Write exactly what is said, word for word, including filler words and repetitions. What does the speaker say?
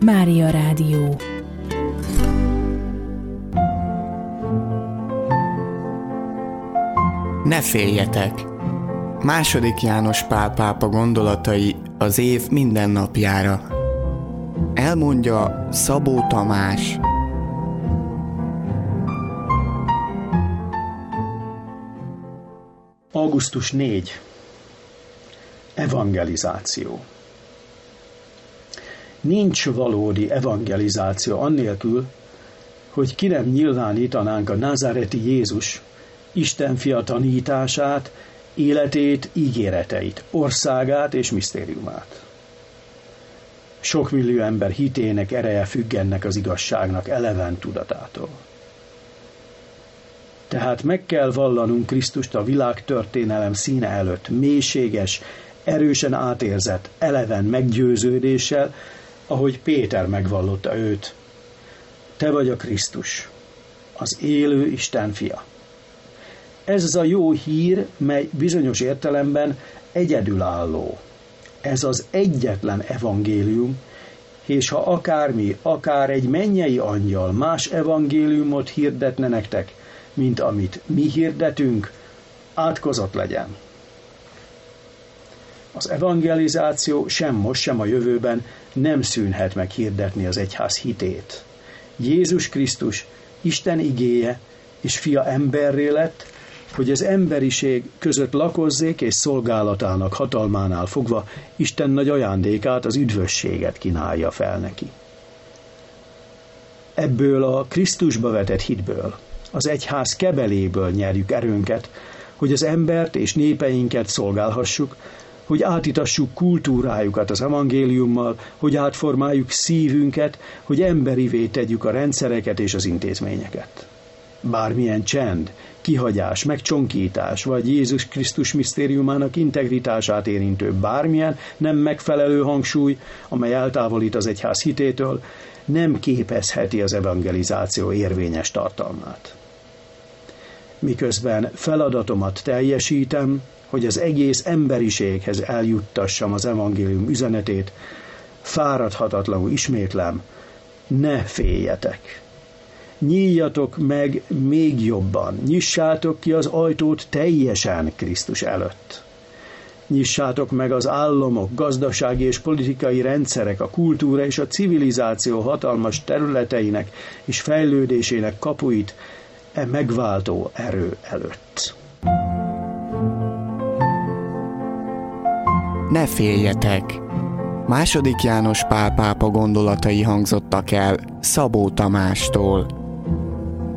Mária Rádió. Ne féljetek! Második János Pál pápa gondolatai az év minden napjára. Elmondja Szabó Tamás. augusztus negyedike. Evangelizáció. Nincs valódi evangelizáció annélkül, hogy ki nem nyilvánítanánk a názáreti Jézus, Isten fia tanítását, életét, ígéreteit, országát és misztériumát. Sok millió ember hitének ereje függ ennek az igazságnak eleven tudatától. Tehát meg kell vallanunk Krisztust a világtörténelem színe előtt mélységes, erősen átérzett, eleven meggyőződéssel, ahogy Péter megvallotta őt. Te vagy a Krisztus, az élő Isten fia. Ez az a jó hír, mely bizonyos értelemben egyedülálló. Ez az egyetlen evangélium, és ha akármi, akár egy mennyei angyal más evangéliumot hirdetne nektek, mint amit mi hirdetünk, átkozott legyen. Az evangelizáció sem most, sem a jövőben nem szűnhet meg hirdetni az egyház hitét. Jézus Krisztus, Isten igéje és fia emberré lett, hogy az emberiség között lakozzék és szolgálatának hatalmánál fogva Isten nagy ajándékát, az üdvösséget kínálja fel neki. Ebből a Krisztusba vetett hitből, az egyház kebeléből nyerjük erőnket, hogy az embert és népeinket szolgálhassuk, hogy átitassuk kultúrájukat az evangéliummal, hogy átformáljuk szívünket, hogy emberivé tegyük a rendszereket és az intézményeket. Bármilyen csend, kihagyás, megcsonkítás, vagy Jézus Krisztus misztériumának integritását érintő bármilyen nem megfelelő hangsúly, amely eltávolít az egyház hitétől, nem képezheti az evangelizáció érvényes tartalmát. Miközben feladatomat teljesítem, hogy az egész emberiséghez eljuttassam az evangélium üzenetét, fáradhatatlanul ismétlem, ne féljetek! Nyíljatok meg még jobban, nyissátok ki az ajtót teljesen Krisztus előtt. Nyissátok meg az államok, gazdasági és politikai rendszerek, a kultúra és a civilizáció hatalmas területeinek és fejlődésének kapuit e megváltó erő előtt. Ne féljetek! Második János Pál pápa gondolatai hangzottak el Szabó Tamástól.